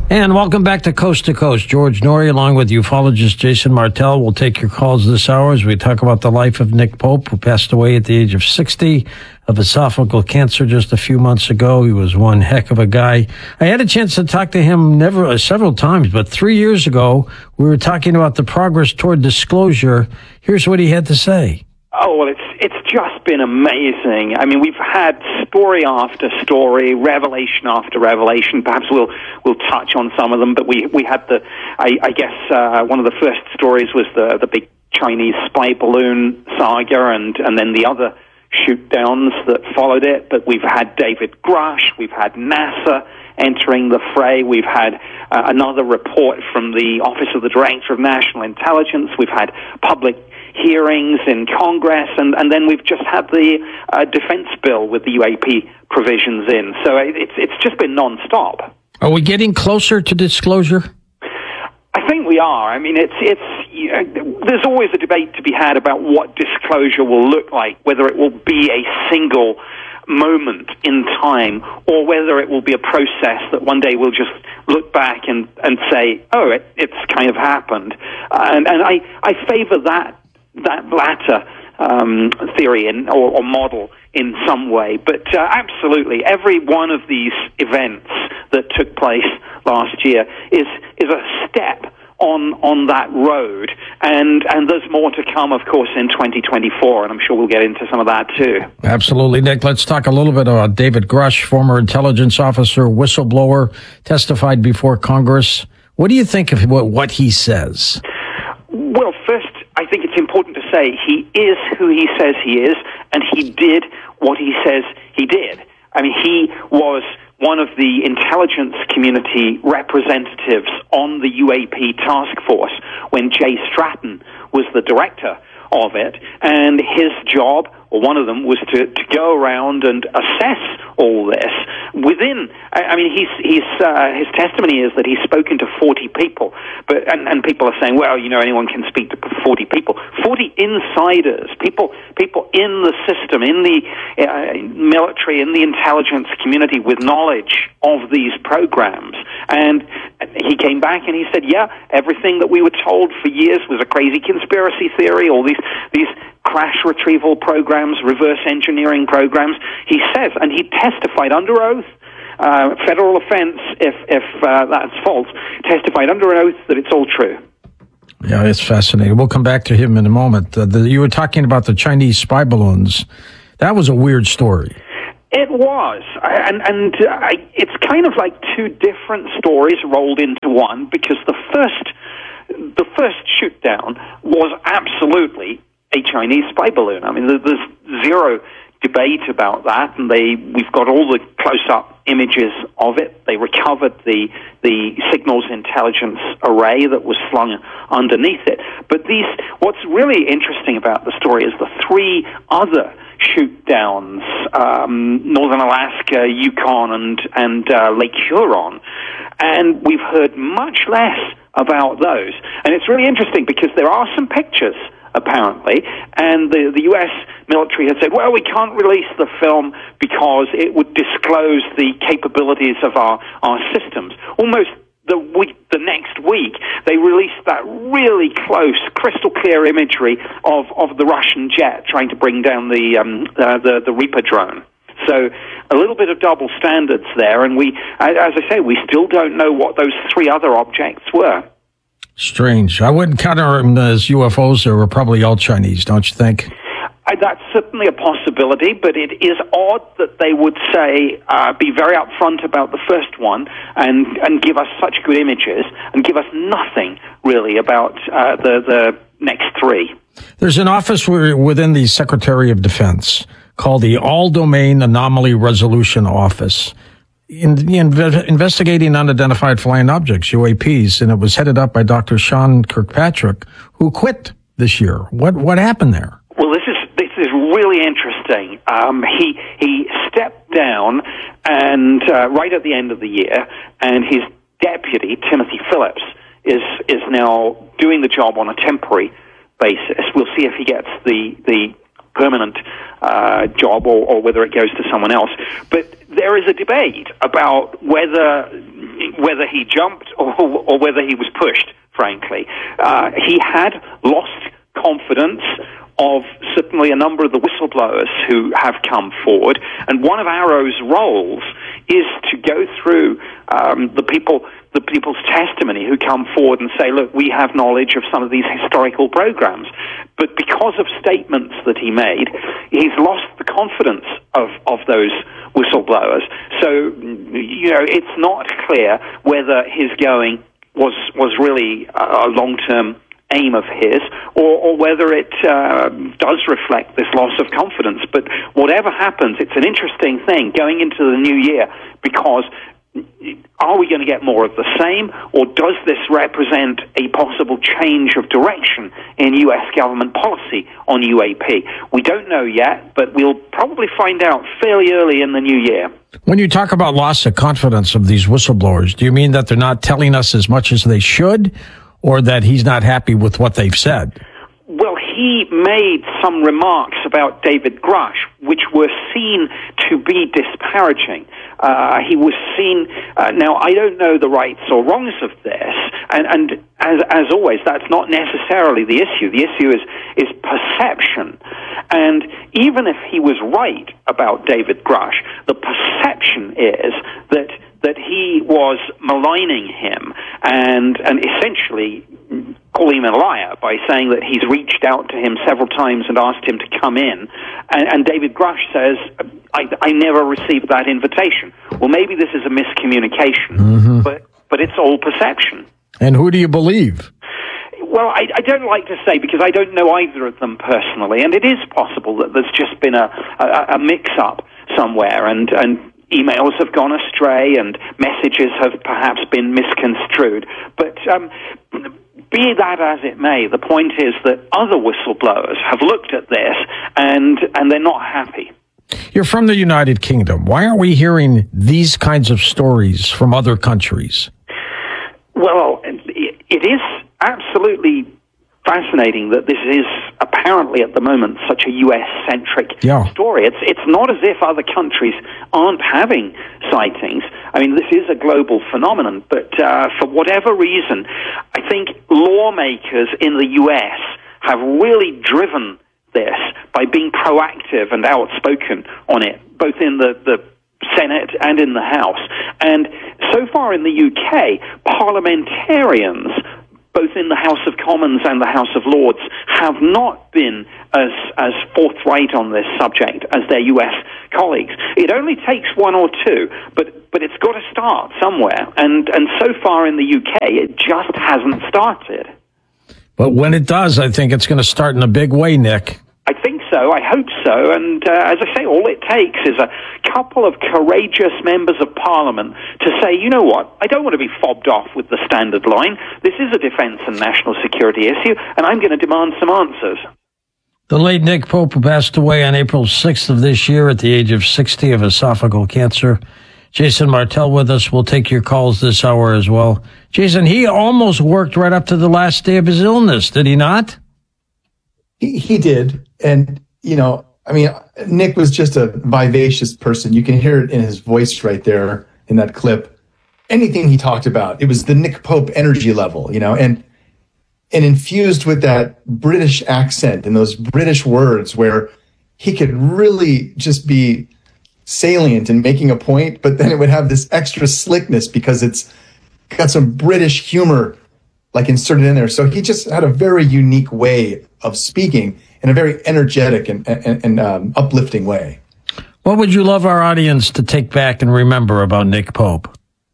And welcome back to Coast. George Norrie, along with ufologist Jason Martell, will take your calls this hour as we talk about the life of Nick Pope, who passed away at the age of 60 of esophageal cancer just a few months ago. He was one heck of a guy. I had a chance to talk to him several times, but 3 years ago, we were talking about the progress toward disclosure. Here's what he had to say. Oh, well, it's just been amazing. I mean, we've had story after story, revelation after revelation. Perhaps we'll touch on some of them, but we had I guess one of the first stories was the big Chinese spy balloon saga, and then the other shoot downs that followed it. But we've had David Grush, we've had NASA entering the fray, we've had another report from the Office of the Director of National Intelligence, we've had public hearings in Congress, and then we've just had the defense bill with the UAP provisions in. So it's just been nonstop. Are we getting closer to disclosure? I think we are. I mean, there's always a debate to be had about what disclosure will look like, whether it will be a single moment in time or whether it will be a process that one day we'll just look back and say, oh, it's kind of happened. And I favor that latter theory or model in some way. But absolutely, every one of these events that took place last year is a step on that road, and there's more to come, of course, in 2024, and I'm sure we'll get into some of that too. Absolutely, Nick. Let's talk a little bit about David Grush, former intelligence officer, whistleblower, testified before Congress. What do you think of what he says? Well, first, I think it's important to say he is who he says he is, and he did what he says he did. I mean, he was one of the intelligence community representatives on the UAP task force when Jay Stratton was the director of it, and his job, or one of them, was to go around and assess all this within. I mean, his testimony is that he's spoken to 40 people, and people are saying, well, anyone can speak to 40 people. 40 insiders, people in the system, in the military, in the intelligence community with knowledge of these programs. And he came back and he said, yeah, everything that we were told for years was a crazy conspiracy theory, all these crash retrieval programs, reverse engineering programs. He says, and he testified under oath, federal offense if that's false, testified under oath that it's all true. Yeah, it's fascinating. We'll come back to him in a moment. You were talking about the Chinese spy balloons. That was a weird story. It was, and it's kind of like two different stories rolled into one, because the first shoot down was absolutely a Chinese spy balloon. I mean, there's zero debate about that, and we've got all the close-up images of it. They recovered the signals intelligence array that was slung underneath it. But what's really interesting about the story is the three other shoot downs, Northern Alaska, Yukon, and Lake Huron, and we've heard much less about those. And it's really interesting because there are some pictures, apparently, and the U.S. military had said, well, we can't release the film because it would disclose the capabilities of our systems. Almost the next week, they released that really close, crystal clear imagery of the Russian jet trying to bring down the Reaper drone. So a little bit of double standards there, and as I say, we still don't know what those three other objects were. Strange. I wouldn't count them as UFOs. They were probably all Chinese, don't you think? That's certainly a possibility, but it is odd that they would say, be very upfront about the first one and give us such good images and give us nothing really about the next three. There's an office within the Secretary of Defense called the All-Domain Anomaly Resolution Office, investigating unidentified flying objects, UAPs, and it was headed up by Dr. Sean Kirkpatrick, who quit this year. What happened there? Well, this is really interesting. He stepped down and right at the end of the year, and his deputy, Timothy Phillips, is now doing the job on a temporary basis. We'll see if he gets the permanent job or whether it goes to someone else. But there is a debate about whether whether he jumped or whether he was pushed, frankly. He had lost confidence of certainly a number of the whistleblowers who have come forward, and one of Arrow's roles is to go through the people's testimony who come forward and say, look, we have knowledge of some of these historical programs. But because of statements that he made, he's lost the confidence of those whistleblowers. So, it's not clear whether his going was really a long-term aim of his, or whether it does reflect this loss of confidence. But whatever happens, it's an interesting thing going into the new year, because are we going to get more of the same, or does this represent a possible change of direction in U.S. government policy on UAP? We don't know yet, but we'll probably find out fairly early in the new year. When you talk about loss of confidence of these whistleblowers, do you mean that they're not telling us as much as they should, or that he's not happy with what they've said? Well, he made some remarks about David Grush, which were seen to be disparaging. He was seen, now I don't know the rights or wrongs of this, and as always, that's not necessarily the issue. The issue is perception. And even if he was right about David Grush, the perception is that he was maligning him and essentially calling him a liar by saying that he's reached out to him several times and asked him to come in. And David Grush says, I never received that invitation. Well, maybe this is a miscommunication, but it's all perception. And who do you believe? Well, I don't like to say, because I don't know either of them personally, and it is possible that there's just been a mix-up somewhere, and emails have gone astray and messages have perhaps been misconstrued. But be that as it may, the point is that other whistleblowers have looked at this and they're not happy. You're from the United Kingdom. Why aren't we hearing these kinds of stories from other countries? Well, it is absolutely fascinating that this is apparently at the moment such a U.S.-centric story. It's not as if other countries aren't having sightings. I mean, this is a global phenomenon, but for whatever reason, I think lawmakers in the U.S. have really driven this by being proactive and outspoken on it, both in the Senate and in the House. And so far in the UK, parliamentarians, both in the House of Commons and the House of Lords, have not been as forthright on this subject as their US colleagues. It only takes one or two, but it's got to start somewhere. And so far in the UK, it just hasn't started. But when it does, I think it's going to start in a big way, Nick. I think so. I hope so. And as I say, all it takes is a couple of courageous members of Parliament to say, you know what, I don't want to be fobbed off with the standard line. This is a defense and national security issue, and I'm going to demand some answers. The late Nick Pope, who passed away on April 6th of this year at the age of 60 of esophageal cancer. Jason Martell with us. We'll take your calls this hour as well. Jason, he almost worked right up to the last day of his illness, did he not? He did. And, Nick was just a vivacious person. You can hear it in his voice right there in that clip. Anything he talked about, it was the Nick Pope energy level, and infused with that British accent and those British words where he could really just be salient in making a point, but then it would have this extra slickness because it's got some British humor like inserted in there. So he just had a very unique way of speaking in a very energetic and uplifting way. What would you love our audience to take back and remember about Nick Pope?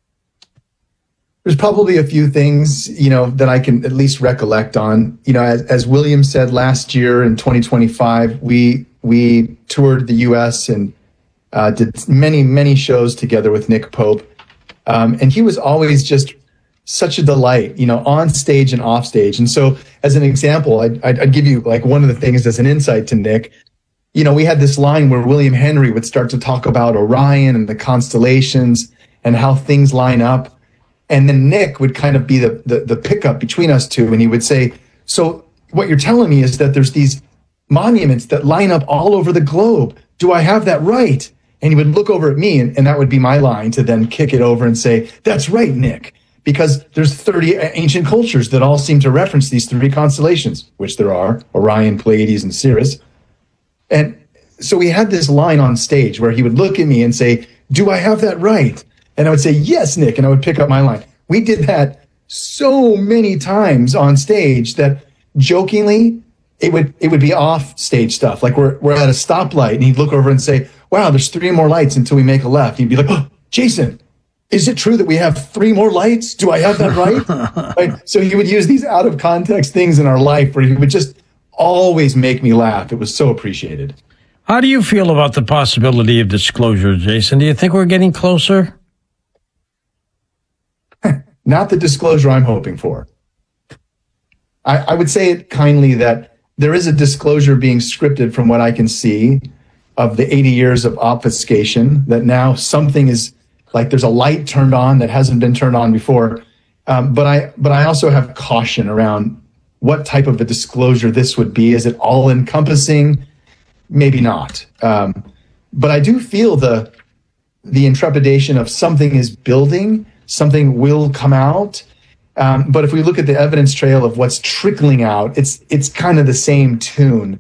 There's probably a few things, that I can at least recollect on. As William said last year in 2025, we toured the U.S. and did many, many shows together with Nick Pope. And he was always just such a delight, on stage and off stage. And so as an example, I'd give you like one of the things as an insight to Nick. We had this line where William Henry would start to talk about Orion and the constellations and how things line up. And then Nick would kind of be the pickup between us two. And he would say, so what you're telling me is that there's these monuments that line up all over the globe. Do I have that right? And he would look over at me, and that would be my line to then kick it over and say, that's right, Nick. Because there's 30 ancient cultures that all seem to reference these 3 constellations, which there are, Orion, Pleiades, and Sirius. And so we had this line on stage where he would look at me and say, do I have that right? And I would say, yes, Nick, and I would pick up my line. We did that so many times on stage that jokingly, it would be off stage stuff. Like we're at a stoplight and he'd look over and say, wow, there's 3 more lights until we make a left. He'd be like, oh, Jason, is it true that we have 3 more lights? Do I have that right? Right? So he would use these out of context things in our life where he would just always make me laugh. It was so appreciated. How do you feel about the possibility of disclosure, Jason? Do you think we're getting closer? Not the disclosure I'm hoping for. I would say it kindly that there is a disclosure being scripted from what I can see of the 80 years of obfuscation, that now something is like there's a light turned on that hasn't been turned on before. But I also have caution around what type of a disclosure this would be. Is it all encompassing? Maybe not. But I do feel the intrepidation of something is building, something will come out. But if we look at the evidence trail of what's trickling out, it's kind of the same tune.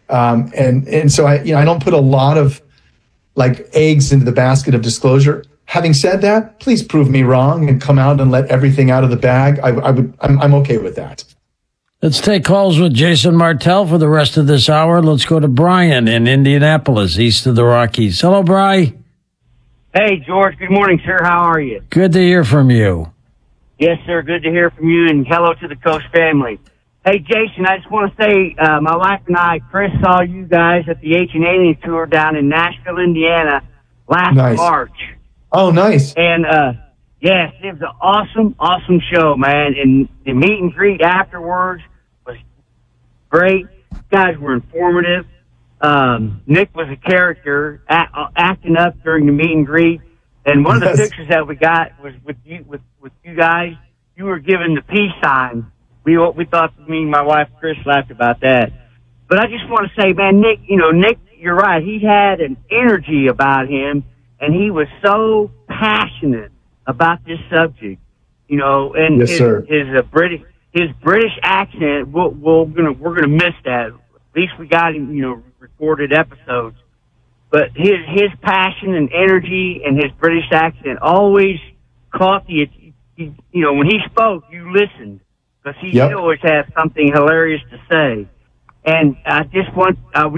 And so I don't put a lot of like eggs into the basket of disclosure. Having said that, please prove me wrong and come out and let everything out of the bag. I'm okay with that. Let's take calls with Jason Martell for the rest of this hour. Let's go to Brian in Indianapolis, east of the Rockies. Hello, Brian. Hey, George. Good morning, sir. How are you? Good to hear from you. Yes, sir. Good to hear from you, and hello to the Coast family. Hey, Jason, I just want to say my wife and I, Chris, saw you guys at the Ancient Alien Tour down in Nashville, Indiana last March. Oh, nice. And, yes, it was an awesome show, man. And the meet and greet afterwards was great. You guys were informative. Nick was a character acting up during the meet and greet. And one of the pictures that we got was with you guys. You were given the peace sign. We thought, me and my wife Chris laughed about that. But I just want to say, man, Nick, you're right. He had an energy about him, and he was so passionate about this subject. And yes, sir. His British accent, we're gonna miss that. At least we got him, recorded episodes. But his passion and energy and his British accent always caught when he spoke, you listened, because he always has something hilarious to say. And I just want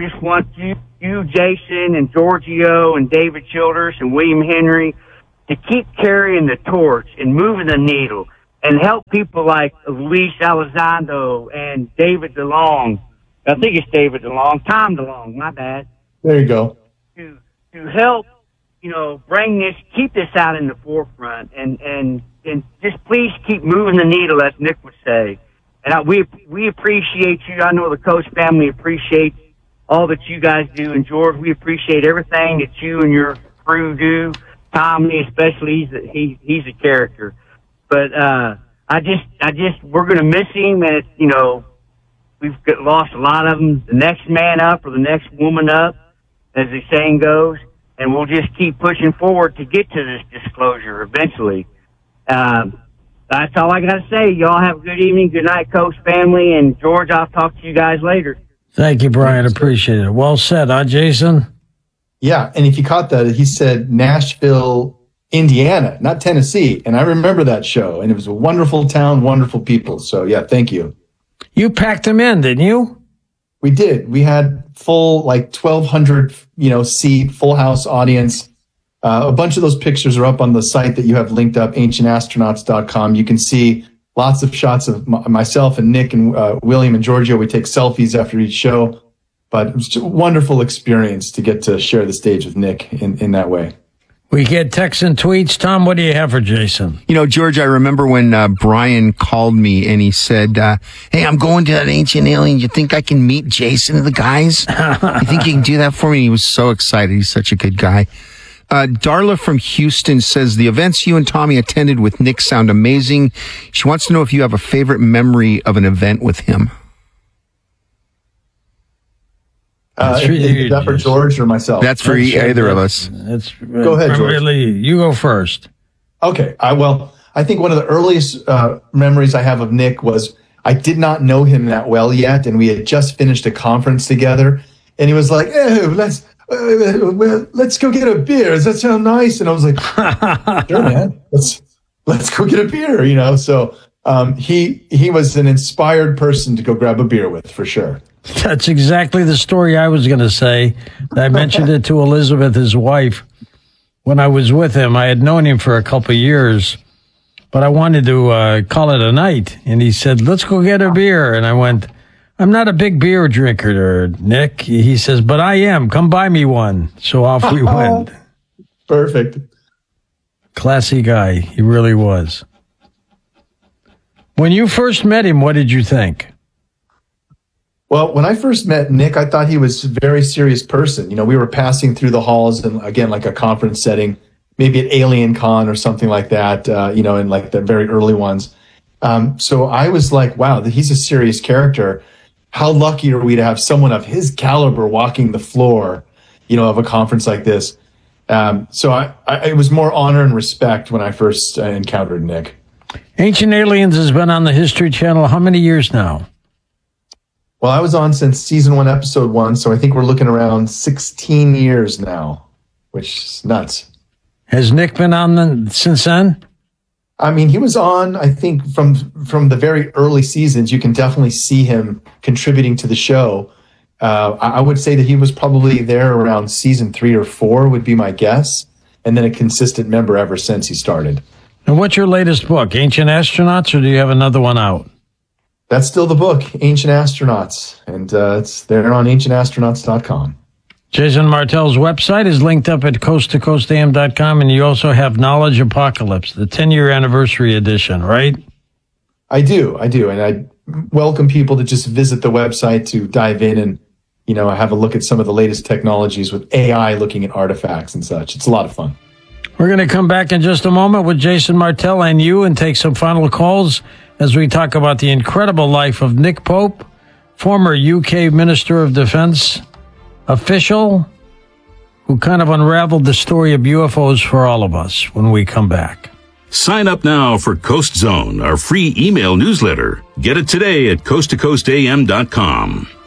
you, Jason, and Giorgio, and David Childers, and William Henry to keep carrying the torch and moving the needle and help people like Luis Elizondo and David DeLong. I think it's David DeLong, Tom DeLong, my bad. There you go. To help, keep this out in the forefront and just please keep moving the needle, as Nick would say. And we appreciate you. I know the Coast family appreciates all that you guys do. And George, we appreciate everything that you and your crew do. Tommy, especially, he's a character. But, we're going to miss him. And we've lost a lot of them. The next man up or the next woman up, as the saying goes. And we'll just keep pushing forward to get to this disclosure eventually. That's all I got to say. Y'all have a good evening. Good night, Coast family. And George, I'll talk to you guys later. Thank you, Brian. Appreciate it. Well said, huh, Jason? Yeah, and if you caught that, he said Nashville, Indiana, not Tennessee. And I remember that show, and it was a wonderful town, wonderful people. So, yeah, thank you. You packed them in, didn't you? We did. We had full, 1,200, seat, full house audience. A bunch of those pictures are up on the site that you have linked up, ancientastronauts.com. You can see lots of shots of myself and Nick and William and Giorgio. We take selfies after each show. But it was just a wonderful experience to get to share the stage with Nick in that way. We get texts and tweets. Tom, what do you have for Jason? George, I remember when Brian called me and he said, hey, I'm going to that Ancient Alien. You think I can meet Jason and the guys? You think you can do that for me? He was so excited. He's such a good guy. Darla from Houston says, the events you and Tommy attended with Nick sound amazing. She wants to know if you have a favorite memory of an event with him. Is that for George or myself? That's for either of us. Go ahead, George. Really, you go first. Okay. I think one of the earliest memories I have of Nick was I did not know him that well yet, and we had just finished a conference together, and he was like, "Oh, let's go get a beer. Does that sound nice?" And I was like, "Sure, man. Let's go get a beer." You know, so he was an inspired person to go grab a beer with, for sure. That's exactly the story I was going to say. I mentioned it to Elizabeth, his wife, when I was with him. I had known him for a couple of years, but I wanted to call it a night. And he said, "Let's go get a beer." And I went, "I'm not a big beer drinker, Nick." He says, "But I am. Come buy me one." So off we went. Perfect. Classy guy. He really was. When you first met him, what did you think? Well, when I first met Nick, I thought he was a very serious person. You know, we were passing through the halls and, again, like a conference setting, maybe at Alien Con or something like that, you know, in like the very early ones. So I was like, wow, he's a serious character. How lucky are we to have someone of his caliber walking the floor, you know, of a conference like this? So it was more honor and respect when I first encountered Nick. Ancient Aliens has been on the History Channel how many years now? Well, I was on since season 1, episode 1, so I think we're looking around 16 years now, which is nuts. Has Nick been on since then? I mean, he was on, I think, from the very early seasons. You can definitely see him contributing to the show. I would say that he was probably there around season 3 or 4 would be my guess, and then a consistent member ever since he started. And what's your latest book, Ancient Astronauts, or do you have another one out? That's still the book, Ancient Astronauts, and it's there on ancientastronauts.com. Jason Martell's website is linked up at coasttocoastam.com, and you also have Knowledge Apocalypse, the 10-year anniversary edition, right? I do, and I welcome people to just visit the website to dive in and, you know, have a look at some of the latest technologies with AI looking at artifacts and such. It's a lot of fun. We're going to come back in just a moment with Jason Martell and you and take some final calls as we talk about the incredible life of Nick Pope, former UK Minister of Defense official who kind of unraveled the story of UFOs for all of us when we come back. Sign up now for Coast Zone, our free email newsletter. Get it today at coasttocoastam.com.